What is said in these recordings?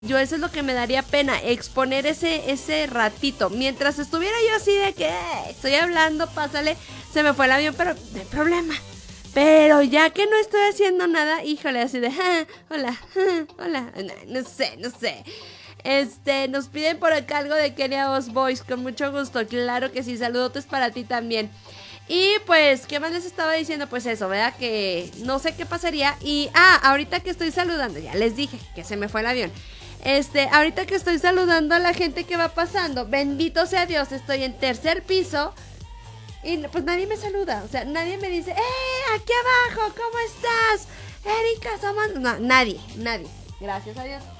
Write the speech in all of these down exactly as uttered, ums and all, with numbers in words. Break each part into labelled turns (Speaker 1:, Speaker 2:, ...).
Speaker 1: Yo eso es lo que me daría pena, exponer ese, ese ratito. Mientras estuviera yo así de que eh, estoy hablando, pásale, se me fue el avión, pero no hay problema. Pero ya que no estoy haciendo nada, híjole, así de, ah, hola, ah, hola, no, no sé, no sé. Este, nos piden por acá algo de Kenia Os Boys, con mucho gusto, claro que sí, saludotes para ti también. Y pues, ¿qué más les estaba diciendo? Pues eso, ¿verdad? Que no sé qué pasaría. Y, ah, ahorita que estoy saludando, ya les dije que se me fue el avión. Este, ahorita que estoy saludando a la gente que va pasando, bendito sea Dios, estoy en tercer piso. Y pues nadie me saluda, o sea, nadie me dice, ¡eh, aquí abajo, ¿cómo estás? Erika, somos... No, nadie, nadie, gracias a Dios.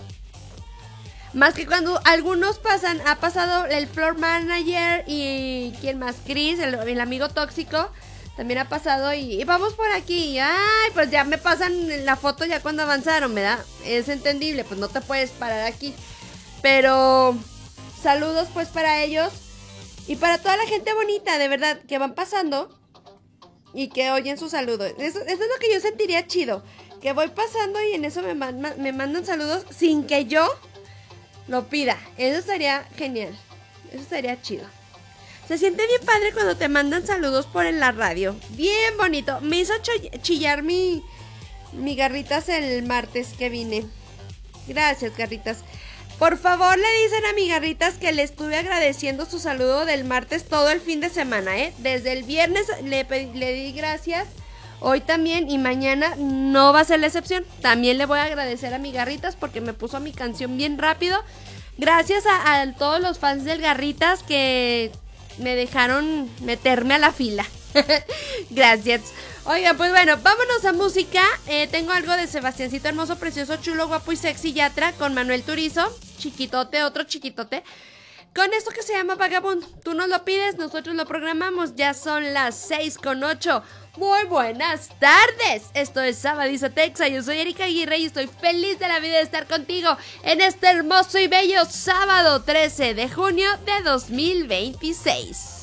Speaker 1: Más que cuando algunos pasan, ha pasado el floor manager y ¿quién más? Chris, el, el amigo tóxico, también ha pasado y, y vamos por aquí. Y, ay, pues ya me pasan la foto ya cuando avanzaron, ¿verdad? Es entendible, pues no te puedes parar aquí. Pero saludos pues para ellos. Y para toda la gente bonita, de verdad, que van pasando y que oyen su saludo. Eso, eso es lo que yo sentiría chido. Que voy pasando y en eso me, man, me mandan saludos sin que yo lo pida. Eso estaría genial. Eso estaría chido. Se siente bien padre cuando te mandan saludos por en la radio. Bien bonito. Me hizo chillar mi, mi Garritas el martes que vine. Gracias, Garritas. Por favor, le dicen a mi Garritas que le estuve agradeciendo su saludo del martes todo el fin de semana, ¿eh? Desde el viernes le, le di gracias, hoy también y mañana no va a ser la excepción. También le voy a agradecer a mi Garritas porque me puso mi canción bien rápido. Gracias a, a todos los fans del Garritas que me dejaron meterme a la fila. Gracias. Oiga, pues bueno, vámonos a música. eh, Tengo algo de Sebastiancito hermoso, precioso, chulo, guapo y sexy Yatra con Manuel Turizo. Chiquitote, otro chiquitote, con esto que se llama Vagabundo. Tú nos lo pides, nosotros lo programamos. Ya son las seis con ocho. Muy buenas tardes. Esto es Sabadizo Texa. Yo soy Erika Aguirre y estoy feliz de la vida de estar contigo en este hermoso y bello sábado trece de junio de dos mil veintiséis.